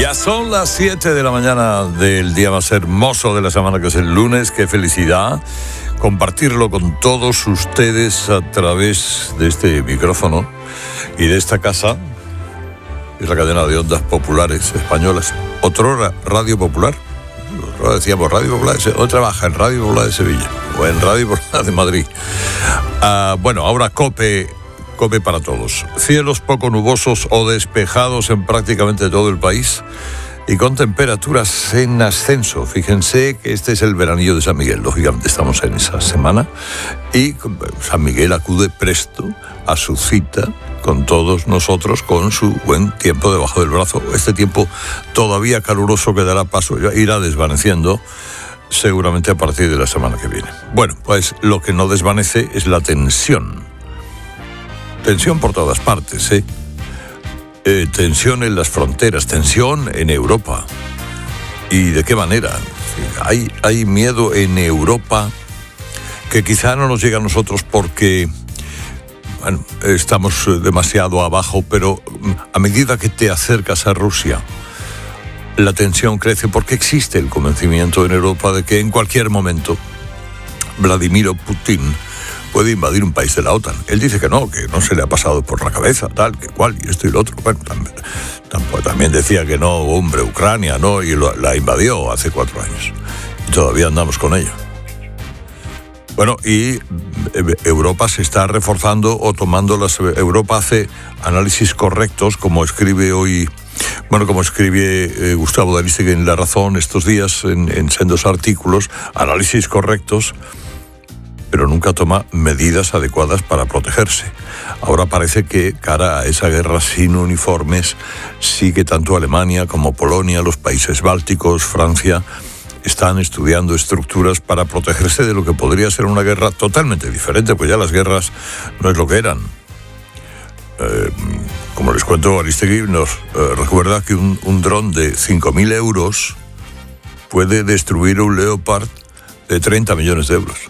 Ya son las 7 de la mañana del día más hermoso de la semana, que es el lunes. Qué felicidad compartirlo con todos ustedes a través de este micrófono y de esta casa. Es la cadena de ondas populares españolas. Otrora Radio Popular. Ahora decíamos Radio Popular. Hoy trabaja en Radio Popular de Sevilla o en Radio Popular de Madrid. Bueno, ahora COPE para todos. Cielos poco nubosos o despejados en prácticamente todo el país y con temperaturas en ascenso. Fíjense que este es el veranillo de San Miguel. Lógicamente estamos en esa semana y San Miguel acude presto a su cita con todos nosotros con su buen tiempo debajo del brazo. Este tiempo todavía caluroso que dará paso, ya irá desvaneciendo seguramente a partir de la semana que viene. Bueno, pues lo que no desvanece es la tensión. Tensión por todas partes, tensión en las fronteras, tensión en Europa. ¿Y de qué manera? Hay miedo en Europa que quizá no nos llega a nosotros porque estamos demasiado abajo, pero a medida que te acercas a Rusia, la tensión crece porque existe el convencimiento en Europa de que en cualquier momento Vladimir Putin puede invadir un país de la OTAN. Él dice que no se le ha pasado por la cabeza, tal, que cual, y esto y lo otro. Bueno, también decía que no, hombre, Ucrania, ¿no? Y la invadió hace 4 años. Y todavía andamos con ella. Bueno, y Europa se está reforzando o tomando Europa hace análisis correctos, como escribe hoy... Bueno, como escribe Gustavo D'Aristegui en La Razón estos días, en sendos artículos, análisis correctos, pero nunca toma medidas adecuadas para protegerse. Ahora parece que, cara a esa guerra sin uniformes, sí que tanto Alemania como Polonia, los países bálticos, Francia, están estudiando estructuras para protegerse de lo que podría ser una guerra totalmente diferente, pues ya las guerras no es lo que eran. Como les cuento, Aristegui nos recuerda que un dron de 5.000 euros puede destruir un Leopard de 30 millones de euros.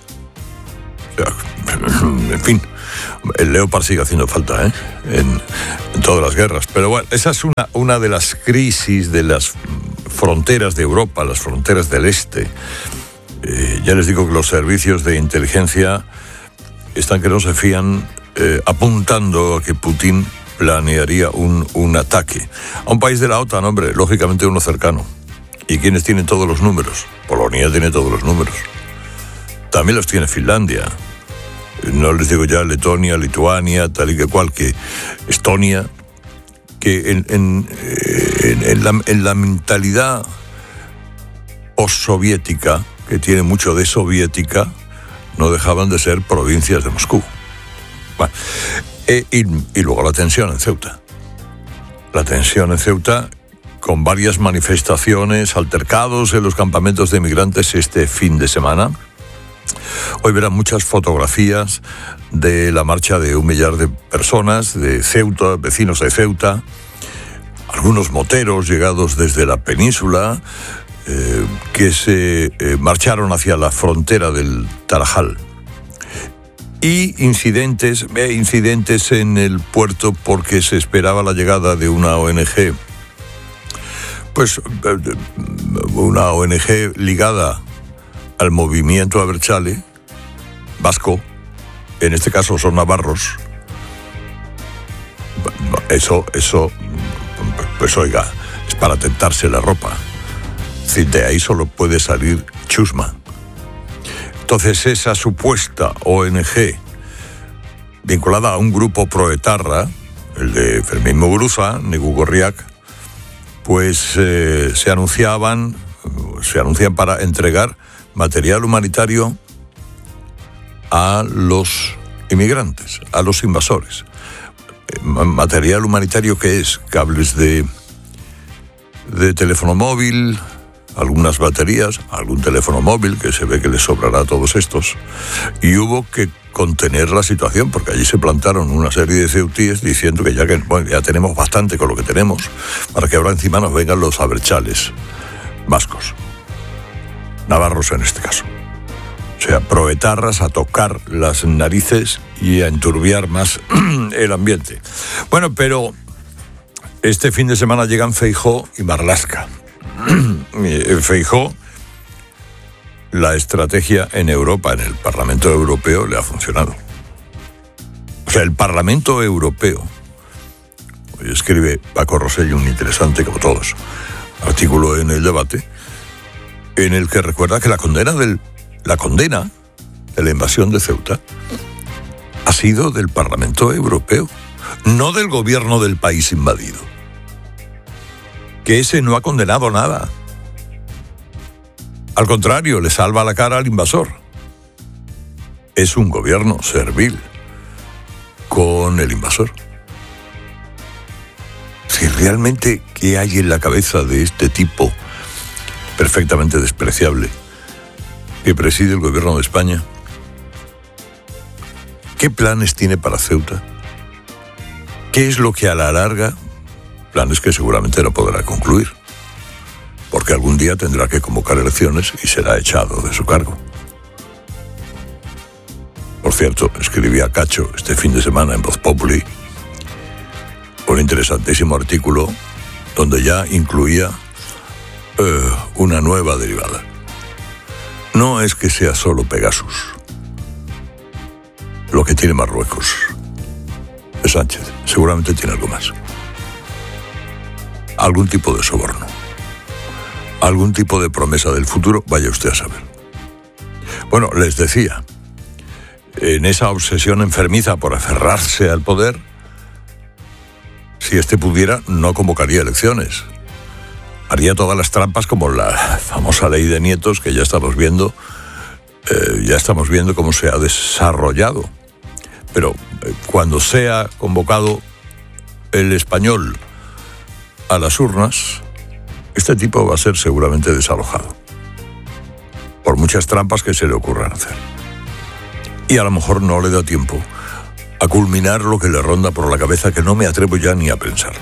En fin, el Leopard sigue haciendo falta en todas las guerras. Pero bueno, esa es una de las crisis de las fronteras de Europa, las fronteras del este. Ya les digo que los servicios de inteligencia están que no se fían, apuntando a que Putin planearía un ataque a un país de la OTAN, hombre, lógicamente uno cercano. ¿Y quiénes tienen todos los números? Polonia tiene todos los números. También los tiene Finlandia. No les digo ya Letonia, Lituania, tal y que cual, que Estonia, que en la mentalidad postsoviética, que tiene mucho de soviética, no dejaban de ser provincias de Moscú. Bueno, y luego la tensión en Ceuta. La tensión en Ceuta, con varias manifestaciones, altercados en los campamentos de migrantes este fin de semana. Hoy verán muchas fotografías de la marcha de 1 millar de personas de Ceuta, vecinos de Ceuta, algunos moteros llegados desde la península que se marcharon hacia la frontera del Tarajal. Y incidentes en el puerto porque se esperaba la llegada de una ONG, pues una ONG ligada al movimiento Abertzale vasco, en este caso son navarros. Eso, pues oiga, es para tentarse la ropa. Es decir, de ahí solo puede salir chusma. Entonces esa supuesta ONG vinculada a un grupo proetarra, el de Fermín Muguruza, Negu Gorriak, pues se anuncian para entregar material humanitario a los inmigrantes, a los invasores. Material humanitario que es cables de teléfono móvil, algunas baterías, algún teléfono móvil que se ve que les sobrará a todos estos. Y hubo que contener la situación porque allí se plantaron una serie de ceutíes diciendo que ya tenemos bastante con lo que tenemos para que ahora encima nos vengan los abertzales vascos, navarros en este caso. O sea, proetarras a tocar las narices y a enturbiar más el ambiente. Bueno, pero Este fin de semana llegan Feijóo y Marlaska. Feijóo, la estrategia en Europa, en el Parlamento Europeo, le ha funcionado. O sea, el Parlamento Europeo, hoy escribe Paco Rosell, un interesante, como todos, artículo en El Debate, en el que recuerda que la condena de la invasión de Ceuta ha sido del Parlamento Europeo, no del gobierno del país invadido. Que ese no ha condenado nada. Al contrario, le salva la cara al invasor. Es un gobierno servil con el invasor. Si realmente, ¿qué hay en la cabeza de este tipo perfectamente despreciable que preside el gobierno de España? ¿Qué planes tiene para Ceuta? ¿Qué es lo que a la larga, planes que seguramente no podrá concluir, porque algún día tendrá que convocar elecciones y será echado de su cargo? Por cierto, escribía Cacho este fin de semana en Voz Populi un interesantísimo artículo donde ya incluía una nueva derivada. No es que sea solo Pegasus lo que tiene Marruecos de Sánchez, seguramente tiene algo más. Algún tipo de soborno, algún tipo de promesa del futuro, vaya usted a saber. Bueno, les decía, en esa obsesión enfermiza por aferrarse al poder, si este pudiera, no convocaría elecciones. Haría todas las trampas como la famosa ley de nietos que ya estamos viendo cómo se ha desarrollado. Pero cuando sea convocado el español a las urnas, este tipo va a ser seguramente desalojado por muchas trampas que se le ocurran hacer. Y a lo mejor no le da tiempo a culminar lo que le ronda por la cabeza, que no me atrevo ya ni a pensarlo.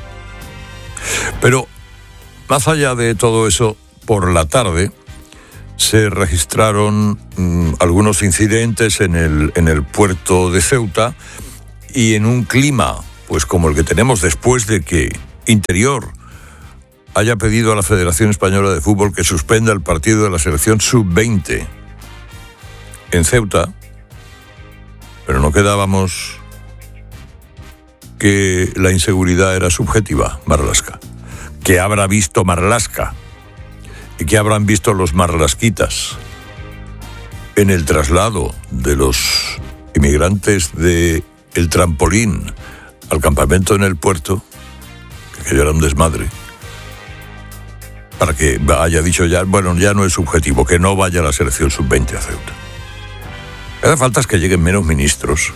Pero más allá de todo eso, por la tarde se registraron algunos incidentes en el puerto de Ceuta, y en un clima pues como el que tenemos después de que Interior haya pedido a la Federación Española de Fútbol que suspenda el partido de la selección sub-20 en Ceuta. Pero no quedábamos que la inseguridad era subjetiva, Marlaska. ¿Qué habrá visto Marlaska? ¿Y qué habrán visto los marlasquitas en el traslado de los inmigrantes de El Trampolín al campamento en el puerto? Que era un desmadre. Para que haya dicho ya, bueno, ya no es subjetivo, que no vaya la selección sub-20 a Ceuta. Lo que hace falta es que lleguen menos ministros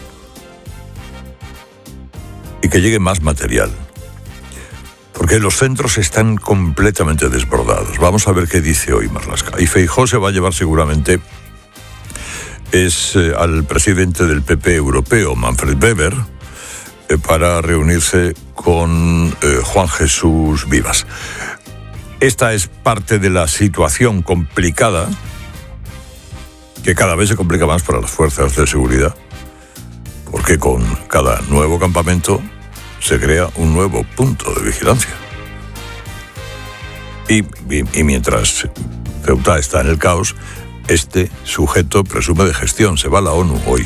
y que llegue más material, porque los centros están completamente desbordados. Vamos a ver qué dice hoy Marlaska. Y Feijóo se va a llevar seguramente al presidente del PP europeo, Manfred Weber, para reunirse con Juan Jesús Vivas. Esta es parte de la situación complicada, que cada vez se complica más para las fuerzas de seguridad, porque con cada nuevo campamento se crea un nuevo punto de vigilancia. Y mientras Ceuta está en el caos, este sujeto presume de gestión. Se va a la ONU hoy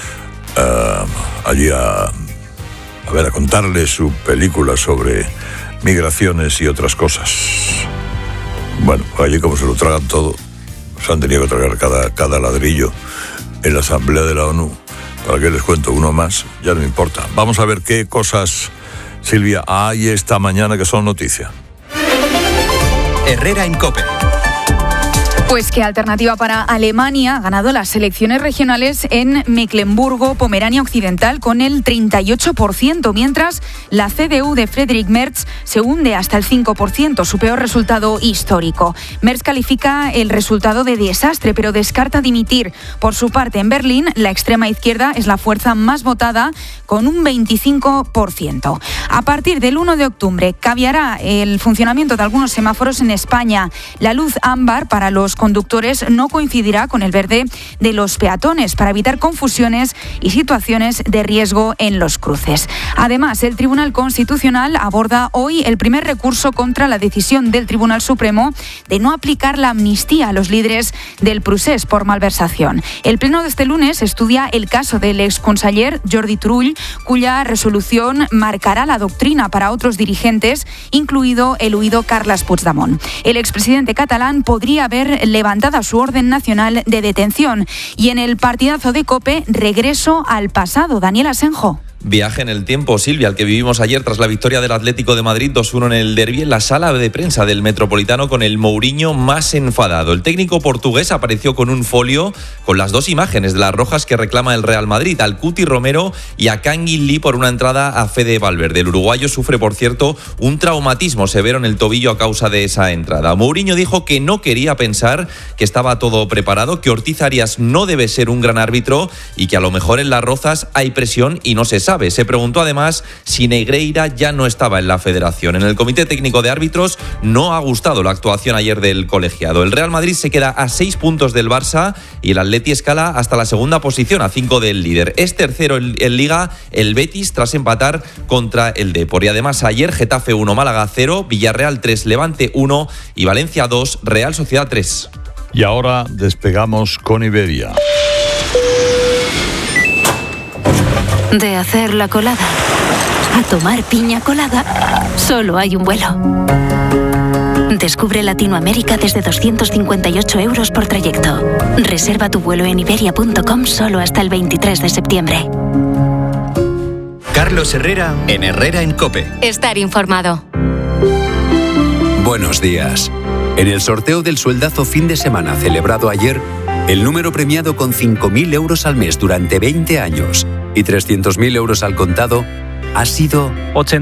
allí a contarle su película sobre migraciones y otras cosas. Bueno, allí como se lo tragan todo, se han tenido que tragar cada ladrillo en la Asamblea de la ONU. ¿Para qué les cuento uno más? Ya no importa. Vamos a ver qué cosas, Silvia, hay esta mañana que son noticia. Herrera en COPE. Pues que Alternativa para Alemania ha ganado las elecciones regionales en Mecklemburgo-Pomerania Occidental con el 38%, mientras la CDU de Friedrich Merz se hunde hasta el 5%, su peor resultado histórico. Merz califica el resultado de desastre, pero descarta dimitir. Por su parte, en Berlín, la extrema izquierda es la fuerza más votada con un 25%. A partir del 1 de octubre cambiará el funcionamiento de algunos semáforos en España. La luz ámbar para los conductores no coincidirá con el verde de los peatones para evitar confusiones y situaciones de riesgo en los cruces. Además, el Tribunal Constitucional aborda hoy el primer recurso contra la decisión del Tribunal Supremo de no aplicar la amnistía a los líderes del procés por malversación. El pleno de este lunes estudia el caso del exconseller Jordi Turull, cuya resolución marcará la doctrina para otros dirigentes, incluido el huido Carles Puigdemont. El expresidente catalán podría haber levantado su orden nacional de detención. Y en el partidazo de COPE, regreso al pasado. Daniel Asenjo. Viaje en el tiempo, Silvia, al que vivimos ayer tras la victoria del Atlético de Madrid 2-1 en el derbi en la sala de prensa del Metropolitano con el Mourinho más enfadado. El técnico portugués apareció con un folio con las dos imágenes de las rojas que reclama el Real Madrid, al Cuti Romero y a Kangin Lee por una entrada a Fede Valverde. El uruguayo sufre, por cierto, un traumatismo severo en el tobillo a causa de esa entrada. Mourinho dijo que no quería pensar, que estaba todo preparado, que Ortiz Arias no debe ser un gran árbitro y que a lo mejor en las rozas hay presión y no se sabe. Se preguntó además si Negreira ya no estaba en la federación. En el Comité Técnico de Árbitros no ha gustado la actuación ayer del colegiado. El Real Madrid se queda a 6 puntos del Barça y el Atleti escala hasta la segunda posición, a 5 del líder. Es tercero en Liga el Betis tras empatar contra el Depor. Y además ayer Getafe 1, Málaga 0, Villarreal 3, Levante 1 y Valencia 2, Real Sociedad 3. Y ahora despegamos con Iberia. De hacer la colada a tomar piña colada, solo hay un vuelo. Descubre Latinoamérica desde 258 € por trayecto. Reserva tu vuelo en iberia.com solo hasta el 23 de septiembre. Carlos Herrera en Herrera en COPE. Estar informado. Buenos días. En el sorteo del sueldazo fin de semana celebrado ayer, el número premiado con 5.000 € al mes durante 20 años y 300.000 € al contado ha sido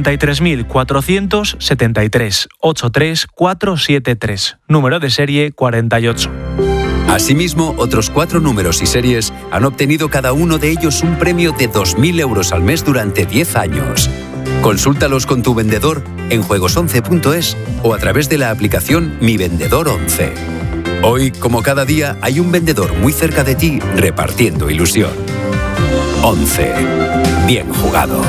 83.473 83473, número de serie 48. Asimismo, otros 4 números y series han obtenido cada uno de ellos un premio de 2.000 € al mes durante 10 años. Consúltalos con tu vendedor en juegos11.es o a través de la aplicación Mi Vendedor 11. Hoy, como cada día, hay un vendedor muy cerca de ti repartiendo ilusión. 11. Bien jugado.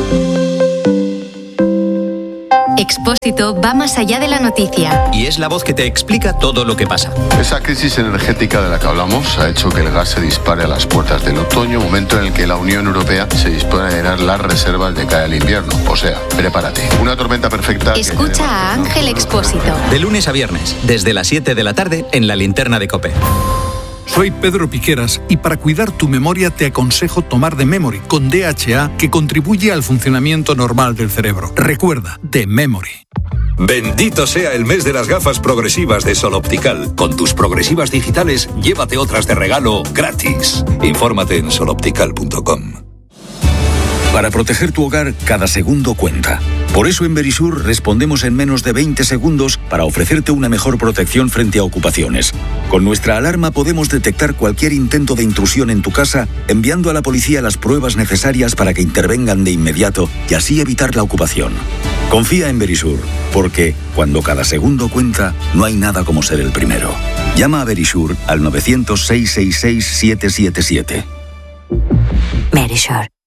Expósito va más allá de la noticia. Y es la voz que te explica todo lo que pasa. Esa crisis energética de la que hablamos ha hecho que el gas se dispare a las puertas del otoño, momento en el que la Unión Europea se dispone a llenar las reservas de cara al invierno. O sea, prepárate. Una tormenta perfecta. Escucha a Ángel Expósito. De lunes a viernes, desde las 7 de la tarde, en la linterna de COPE. Soy Pedro Piqueras y para cuidar tu memoria te aconsejo tomar The Memory con DHA, que contribuye al funcionamiento normal del cerebro. Recuerda, The Memory. Bendito sea el mes de las gafas progresivas de Sol Optical. Con tus progresivas digitales, llévate otras de regalo gratis. Infórmate en soloptical.com. Para proteger tu hogar, cada segundo cuenta. Por eso en Verisur respondemos en menos de 20 segundos para ofrecerte una mejor protección frente a ocupaciones. Con nuestra alarma podemos detectar cualquier intento de intrusión en tu casa, enviando a la policía las pruebas necesarias para que intervengan de inmediato y así evitar la ocupación. Confía en Verisur, porque cuando cada segundo cuenta, no hay nada como ser el primero. Llama a Verisur al 900-666-777. Verisur.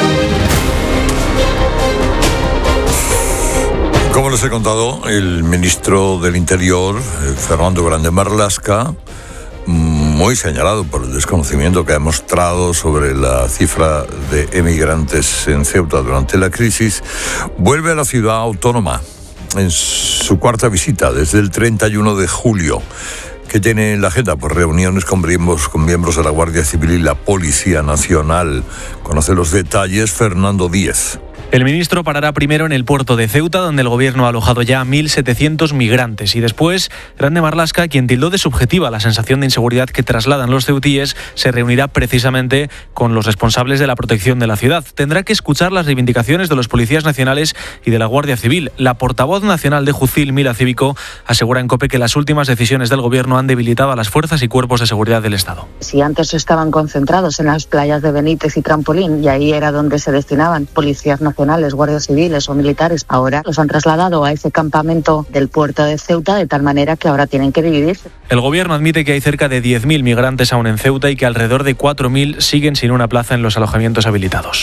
Como les he contado, el ministro del Interior, Fernando Grande Marlaska, muy señalado por el desconocimiento que ha mostrado sobre la cifra de emigrantes en Ceuta durante la crisis, vuelve a la ciudad autónoma en su cuarta visita desde el 31 de julio. Que tiene en la agenda por reuniones con miembros de la Guardia Civil y la Policía Nacional. Conoce los detalles Fernando Díez. El ministro parará primero en el puerto de Ceuta, donde el gobierno ha alojado ya a 1.700 migrantes. Y después, Grande Marlaska, quien tildó de subjetiva la sensación de inseguridad que trasladan los ceutíes, se reunirá precisamente con los responsables de la protección de la ciudad. Tendrá que escuchar las reivindicaciones de los policías nacionales y de la Guardia Civil. La portavoz nacional de Jucil, Mila Cívico, asegura en COPE que las últimas decisiones del gobierno han debilitado a las fuerzas y cuerpos de seguridad del Estado. Si antes estaban concentrados en las playas de Benítez y Trampolín, y ahí era donde se destinaban policías nacionales nacionales, guardias civiles o militares, ahora los han trasladado a ese campamento del puerto de Ceuta, de tal manera que ahora tienen que dividirse. El gobierno admite que hay cerca de 10.000 migrantes aún en Ceuta y que alrededor de 4.000 siguen sin una plaza en los alojamientos habilitados.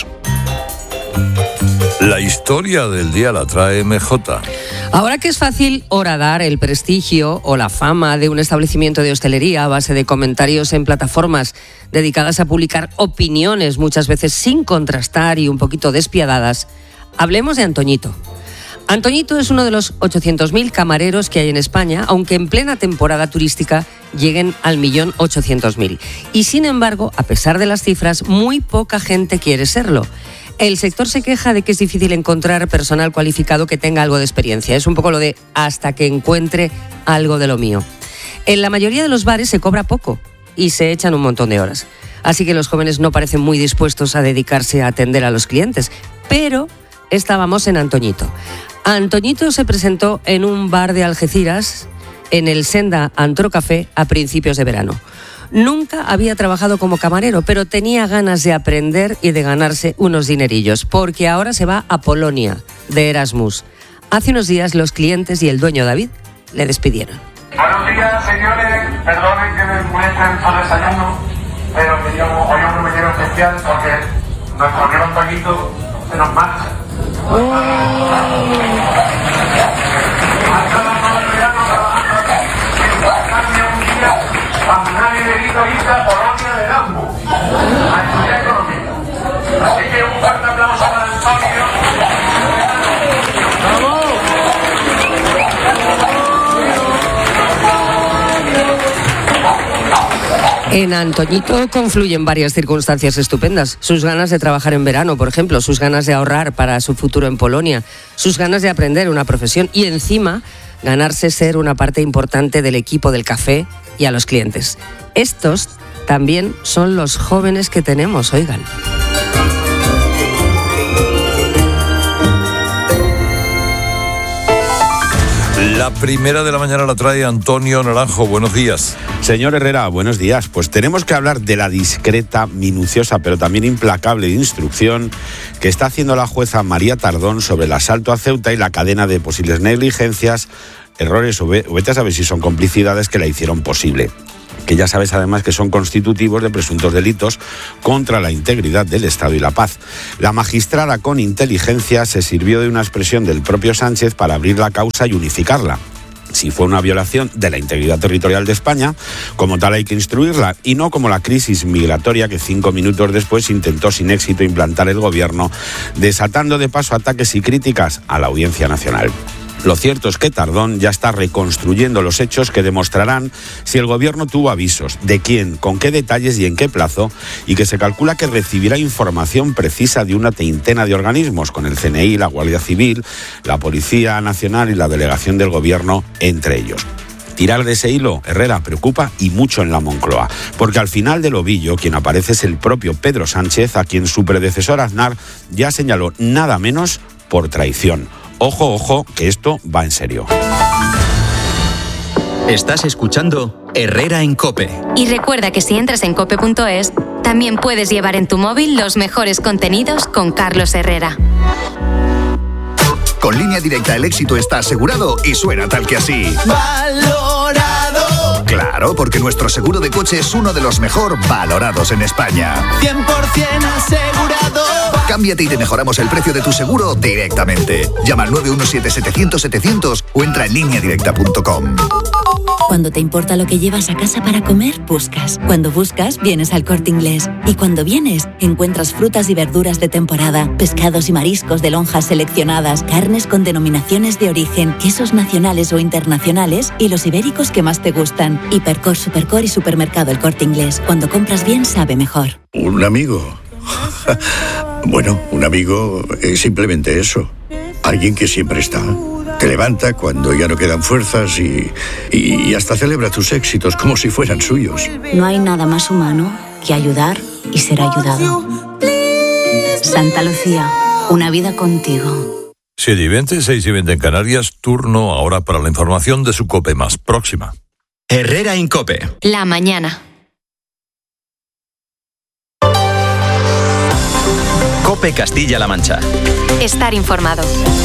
La historia del día la trae MJ. Ahora que es fácil horadar el prestigio o la fama de un establecimiento de hostelería a base de comentarios en plataformas dedicadas a publicar opiniones muchas veces sin contrastar y un poquito despiadadas, hablemos de Antoñito. Antoñito es uno de los 800.000 camareros que hay en España, aunque en plena temporada turística lleguen al 1.800.000. Y sin embargo, a pesar de las cifras, muy poca gente quiere serlo. El sector se queja de que es difícil encontrar personal cualificado que tenga algo de experiencia. Es un poco lo de hasta que encuentre algo de lo mío. En la mayoría de los bares se cobra poco y se echan un montón de horas. Así que los jóvenes no parecen muy dispuestos a dedicarse a atender a los clientes. Pero estábamos en Antoñito. Antoñito se presentó en un bar de Algeciras, en el Senda Antro Café, a principios de verano. Nunca había trabajado como camarero, pero tenía ganas de aprender y de ganarse unos dinerillos, porque ahora se va a Polonia, de Erasmus. Hace unos días los clientes y el dueño David le despidieron. Buenos días, señores. Perdonen que me muestren su desayuno, pero hoy un comentario especial porque nuestro amigo Antoñito se nos marcha. Cuando nadie le hizo irse a Polonia de Erasmus a estudiar economía. Así que un fuerte aplauso para Antonio. En Antoñito confluyen varias circunstancias estupendas. Sus ganas de trabajar en verano, por ejemplo, sus ganas de ahorrar para su futuro en Polonia, sus ganas de aprender una profesión y encima ganarse ser una parte importante del equipo del café y a los clientes. Estos también son los jóvenes que tenemos, oigan. La primera de la mañana la trae Antonio Naranjo. Buenos días. Señor Herrera, buenos días. Pues tenemos que hablar de la discreta, minuciosa, pero también implacable instrucción que está haciendo la jueza María Tardón sobre el asalto a Ceuta y la cadena de posibles negligencias, errores o vete a saber si son complicidades que la hicieron posible. Que ya sabes además que son constitutivos de presuntos delitos contra la integridad del Estado y la paz. La magistrada con inteligencia se sirvió de una expresión del propio Sánchez para abrir la causa y unificarla. Si fue una violación de la integridad territorial de España, como tal hay que instruirla, y no como la crisis migratoria que 5 minutos después intentó sin éxito implantar el gobierno, desatando de paso ataques y críticas a la Audiencia Nacional. Lo cierto es que Tardón ya está reconstruyendo los hechos que demostrarán si el gobierno tuvo avisos, de quién, con qué detalles y en qué plazo, y que se calcula que recibirá información precisa de una treintena de organismos, con el CNI, la Guardia Civil, la Policía Nacional y la Delegación del Gobierno, entre ellos. Tirar de ese hilo, Herrera, preocupa y mucho en la Moncloa, porque al final del ovillo quien aparece es el propio Pedro Sánchez, a quien su predecesor Aznar ya señaló nada menos por traición. Ojo, ojo, que esto va en serio. Estás escuchando Herrera en COPE. Y recuerda que si entras en cope.es, también puedes llevar en tu móvil los mejores contenidos con Carlos Herrera. Con Línea Directa el éxito está asegurado y suena tal que así. ¡Valorado! Claro, porque nuestro seguro de coche es uno de los mejor valorados en España. 100% asegurado. Cámbiate y te mejoramos el precio de tu seguro directamente. Llama al 917-700-700 o entra en lineadirecta.com. Cuando te importa lo que llevas a casa para comer, buscas. Cuando buscas, vienes al Corte Inglés. Y cuando vienes, encuentras frutas y verduras de temporada, pescados y mariscos de lonjas seleccionadas, carnes con denominaciones de origen, quesos nacionales o internacionales y los ibéricos que más te gustan. Hipercor, Supercor y Supermercado El Corte Inglés. Cuando compras bien, sabe mejor. ¿Un amigo? Bueno, un amigo es simplemente eso. Alguien que siempre está. Te levanta cuando ya no quedan fuerzas y hasta celebra tus éxitos como si fueran suyos. No hay nada más humano que ayudar y ser ayudado. Santa Lucía, una vida contigo. 7:20, 6:20 en Canarias. Turno ahora para la información de su COPE más próxima. Herrera en COPE. La mañana. COPE Castilla-La Mancha. Estar informado.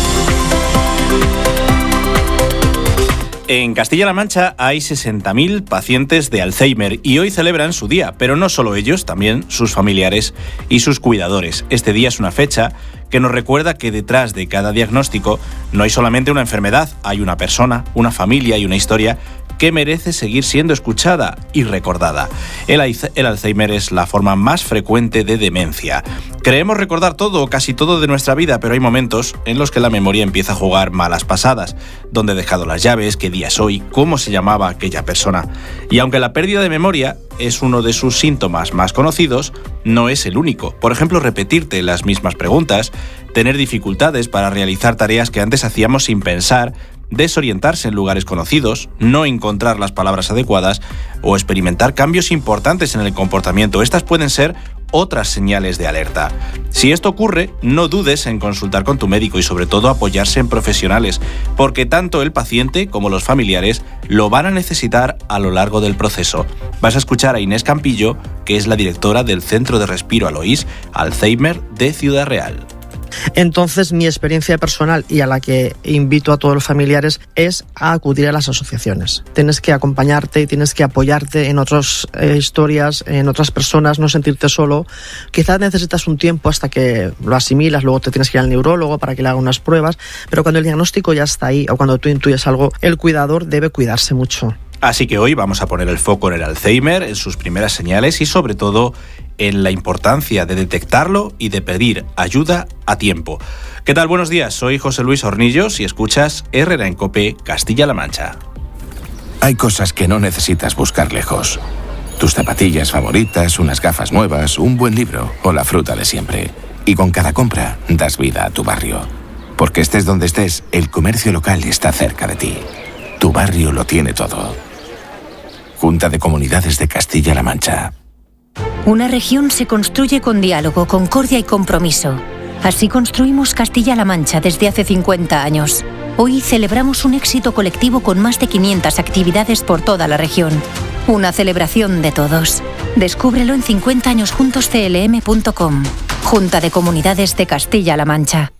En Castilla-La Mancha hay 60.000 pacientes de Alzheimer y hoy celebran su día, pero no solo ellos, también sus familiares y sus cuidadores. Este día es una fecha que nos recuerda que detrás de cada diagnóstico no hay solamente una enfermedad, hay una persona, una familia y una historia que merece seguir siendo escuchada y recordada. El Alzheimer es la forma más frecuente de demencia. Creemos recordar todo o casi todo de nuestra vida, pero hay momentos en los que la memoria empieza a jugar malas pasadas. ¿Dónde he dejado las llaves? ¿Qué día es hoy? ¿Cómo se llamaba aquella persona? Y aunque la pérdida de memoria es uno de sus síntomas más conocidos, no es el único. Por ejemplo, repetirte las mismas preguntas, tener dificultades para realizar tareas que antes hacíamos sin pensar, desorientarse en lugares conocidos, no encontrar las palabras adecuadas o experimentar cambios importantes en el comportamiento. Estas pueden ser otras señales de alerta. Si esto ocurre, no dudes en consultar con tu médico y sobre todo apoyarse en profesionales, porque tanto el paciente como los familiares lo van a necesitar a lo largo del proceso. Vas a escuchar a Inés Campillo, que es la directora del Centro de Respiro Aloís Alzheimer de Ciudad Real. Entonces, mi experiencia personal y a la que invito a todos los familiares es a acudir a las asociaciones. Tienes que acompañarte y tienes que apoyarte en otras historias, en otras personas, no sentirte solo. Quizás necesitas un tiempo hasta que lo asimilas, luego te tienes que ir al neurólogo para que le haga unas pruebas, pero cuando el diagnóstico ya está ahí o cuando tú intuyes algo, el cuidador debe cuidarse mucho. Así que hoy vamos a poner el foco en el Alzheimer, en sus primeras señales y sobre todo en la importancia de detectarlo y de pedir ayuda a tiempo. ¿Qué tal? Buenos días, soy José Luis Hornillos y escuchas Herrera en COPE Castilla-La Mancha. Hay cosas que no necesitas buscar lejos. Tus zapatillas favoritas, unas gafas nuevas, un buen libro o la fruta de siempre. Y con cada compra das vida a tu barrio. Porque estés donde estés, el comercio local está cerca de ti. Tu barrio lo tiene todo. Junta de Comunidades de Castilla-La Mancha. Una región se construye con diálogo, concordia y compromiso. Así construimos Castilla-La Mancha desde hace 50 años. Hoy celebramos un éxito colectivo con más de 500 actividades por toda la región. Una celebración de todos. Descúbrelo en 50añosjuntosclm.com. Junta de Comunidades de Castilla-La Mancha.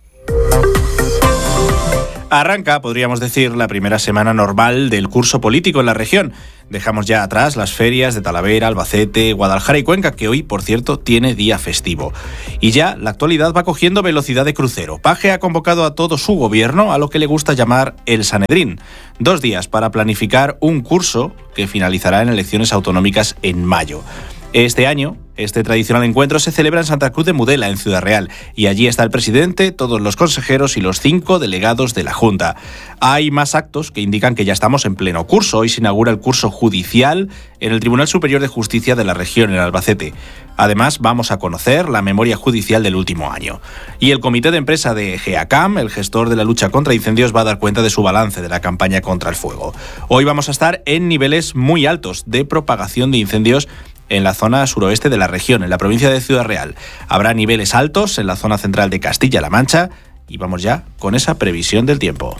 Arranca, podríamos decir, la primera semana normal del curso político en la región. Dejamos ya atrás las ferias de Talavera, Albacete, Guadalajara y Cuenca, que hoy, por cierto, tiene día festivo. Y ya la actualidad va cogiendo velocidad de crucero. Paje ha convocado a todo su gobierno a lo que le gusta llamar el Sanedrín. 2 días para planificar un curso que finalizará en elecciones autonómicas en mayo. Este año, este tradicional encuentro se celebra en Santa Cruz de Mudela, en Ciudad Real, y allí está el presidente, todos los consejeros y los 5 delegados de la Junta. Hay más actos que indican que ya estamos en pleno curso. Hoy se inaugura el curso judicial en el Tribunal Superior de Justicia de la región, en Albacete. Además, vamos a conocer la memoria judicial del último año. Y el comité de empresa de GEACAM, el gestor de la lucha contra incendios, va a dar cuenta de su balance de la campaña contra el fuego. Hoy vamos a estar en niveles muy altos de propagación de incendios en la zona suroeste de la región, en la provincia de Ciudad Real. Habrá niveles altos en la zona central de Castilla-La Mancha y vamos ya con esa previsión del tiempo.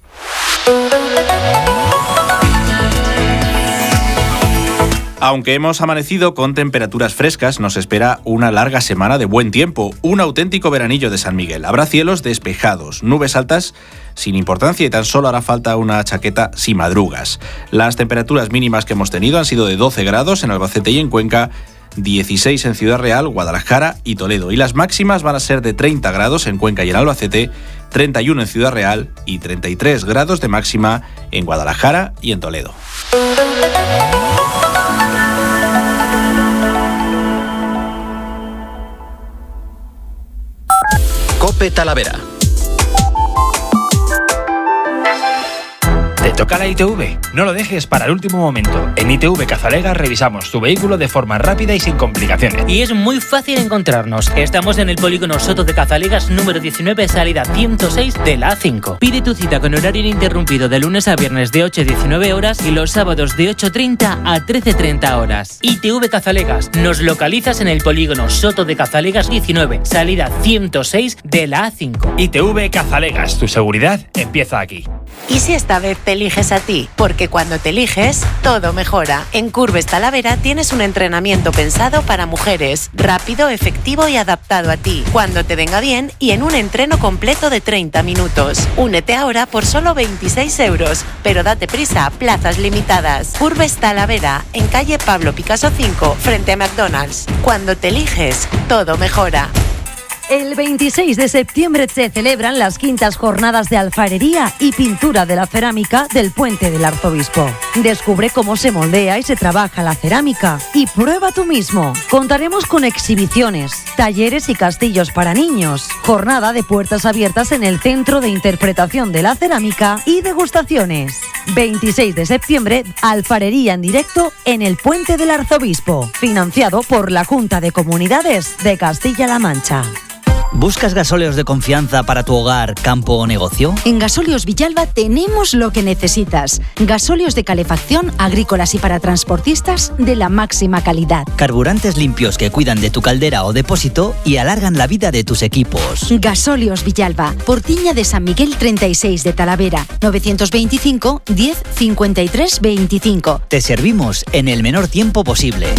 Aunque hemos amanecido con temperaturas frescas, nos espera una larga semana de buen tiempo, un auténtico veranillo de San Miguel. Habrá cielos despejados, nubes altas sin importancia y tan solo hará falta una chaqueta si madrugas. Las temperaturas mínimas que hemos tenido han sido de 12 grados en Albacete y en Cuenca, 16 en Ciudad Real, Guadalajara y Toledo. Y las máximas van a ser de 30 grados en Cuenca y en Albacete, 31 en Ciudad Real y 33 grados de máxima en Guadalajara y en Toledo. COPE Talavera. ¿Te toca la ITV? No lo dejes para el último momento. En ITV Cazalegas revisamos tu vehículo de forma rápida y sin complicaciones. Y es muy fácil encontrarnos. Estamos en el polígono Soto de Cazalegas número 19, salida 106 de la A5. Pide tu cita con horario ininterrumpido de lunes a viernes de 8 a 19 horas y los sábados de 8:30 a 13:30 horas. ITV Cazalegas. Nos localizas en el polígono Soto de Cazalegas 19, salida 106 de la A5. ITV Cazalegas. Tu seguridad empieza aquí. ¿Y si esta vez te lío eliges a ti, porque cuando te eliges, todo mejora. En Curves Talavera tienes un entrenamiento pensado para mujeres, rápido, efectivo y adaptado a ti, cuando te venga bien y en un entreno completo de 30 minutos. Únete ahora por solo 26 euros, pero date prisa, plazas limitadas. Curves Talavera, en calle Pablo Picasso 5, frente a McDonald's. Cuando te eliges, todo mejora. El 26 de septiembre se celebran las 5ª jornadas de alfarería y pintura de la cerámica del Puente del Arzobispo. Descubre cómo se moldea y se trabaja la cerámica y prueba tú mismo. Contaremos con exhibiciones, talleres y castillos para niños, jornada de puertas abiertas en el Centro de Interpretación de la Cerámica y degustaciones. 26 de septiembre, alfarería en directo en el Puente del Arzobispo, financiado por la Junta de Comunidades de Castilla-La Mancha. ¿Buscas gasóleos de confianza para tu hogar, campo o negocio? En Gasóleos Villalba tenemos lo que necesitas. Gasóleos de calefacción, agrícolas y para transportistas de la máxima calidad. Carburantes limpios que cuidan de tu caldera o depósito y alargan la vida de tus equipos. Gasóleos Villalba, Portiña de San Miguel 36 de Talavera, 925 10 53 25. Te servimos en el menor tiempo posible.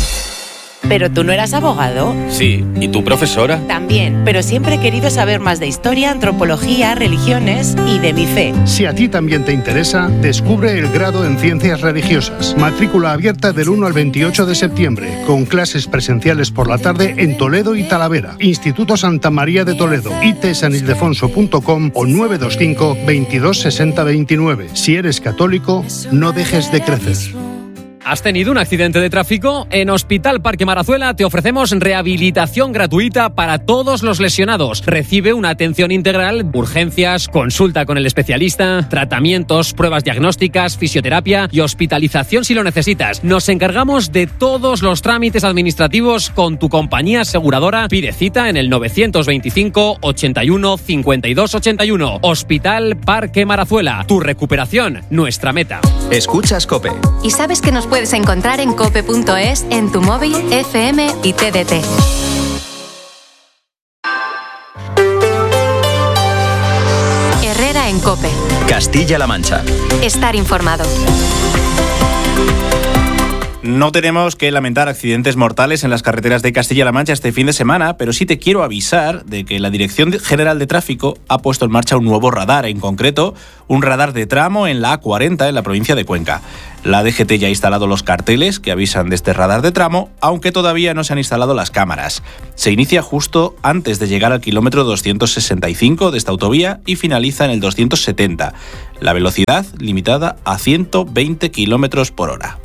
¿Pero tú no eras abogado? Sí, ¿y tú profesora? También, pero siempre he querido saber más de historia, antropología, religiones y de mi fe. Si a ti también te interesa, descubre el grado en Ciencias Religiosas. Matrícula abierta del 1 al 28 de septiembre, con clases presenciales por la tarde en Toledo y Talavera. Instituto Santa María de Toledo, itsanildefonso.com o 925 22 60 29. Si eres católico, no dejes de crecer. ¿Has tenido un accidente de tráfico? En Hospital Parque Marazuela te ofrecemos rehabilitación gratuita para todos los lesionados. Recibe una atención integral, urgencias, consulta con el especialista, tratamientos, pruebas diagnósticas, fisioterapia y hospitalización si lo necesitas. Nos encargamos de todos los trámites administrativos con tu compañía aseguradora. Pide cita en el 925 81 52 81. Hospital Parque Marazuela. Tu recuperación, nuestra meta. Escuchas COPE. ¿Y sabes que nos puedes encontrar en cope.es, en tu móvil, FM y TDT? Herrera en COPE. Castilla-La Mancha. Estar informado. No tenemos que lamentar accidentes mortales en las carreteras de Castilla-La Mancha este fin de semana, pero sí te quiero avisar de que la Dirección General de Tráfico ha puesto en marcha un nuevo radar, en concreto un radar de tramo en la A40 en la provincia de Cuenca. La DGT ya ha instalado los carteles que avisan de este radar de tramo, aunque todavía no se han instalado las cámaras. Se inicia justo antes de llegar al kilómetro 265 de esta autovía y finaliza en el 270. La velocidad limitada a 120 kilómetros por hora.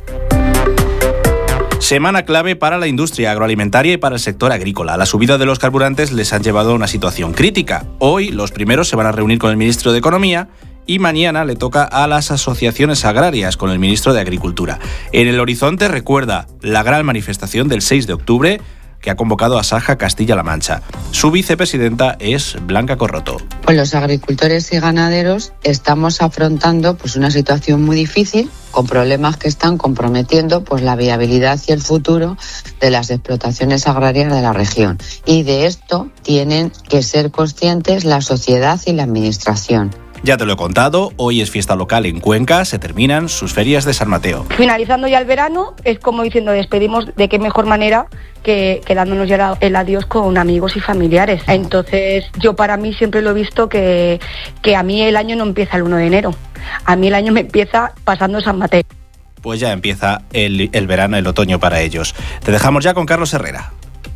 Semana clave para la industria agroalimentaria y para el sector agrícola. La subida de los carburantes les han llevado a una situación crítica. Hoy los primeros se van a reunir con el ministro de Economía y mañana le toca a las asociaciones agrarias con el ministro de Agricultura. En el horizonte, recuerda, la gran manifestación del 6 de octubre que ha convocado a Saja Castilla-La Mancha. Su vicepresidenta es Blanca Corroto. Pues los agricultores y ganaderos estamos afrontando pues una situación muy difícil, con problemas que están comprometiendo pues la viabilidad y el futuro de las explotaciones agrarias de la región. Y de esto tienen que ser conscientes la sociedad y la administración. Ya te lo he contado, hoy es fiesta local en Cuenca, se terminan sus ferias de San Mateo. Finalizando ya el verano, es como diciendo despedimos de qué mejor manera que dándonos ya el adiós con amigos y familiares. Entonces yo para mí siempre lo he visto que a mí el año no empieza el 1 de enero, a mí el año me empieza pasando San Mateo. Pues ya empieza el verano, el otoño para ellos. Te dejamos ya con Carlos Herrera.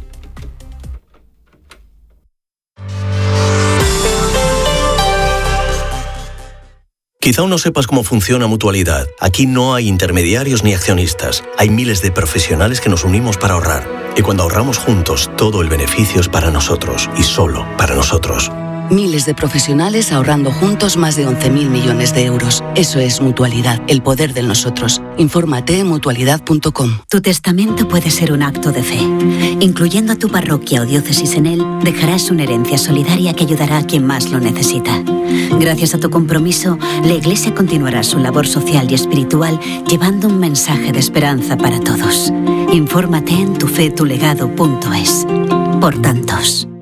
Quizá aún no sepas cómo funciona Mutualidad. Aquí no hay intermediarios ni accionistas. Hay miles de profesionales que nos unimos para ahorrar. Y cuando ahorramos juntos, todo el beneficio es para nosotros y solo para nosotros. Miles de profesionales ahorrando juntos más de 11.000 millones de euros. Eso es Mutualidad, el poder de nosotros. Infórmate en mutualidad.com. Tu testamento puede ser un acto de fe. Incluyendo a tu parroquia o diócesis en él, dejarás una herencia solidaria que ayudará a quien más lo necesita. Gracias a tu compromiso, la Iglesia continuará su labor social y espiritual llevando un mensaje de esperanza para todos. Infórmate en tufetulegado.es. Por tantos.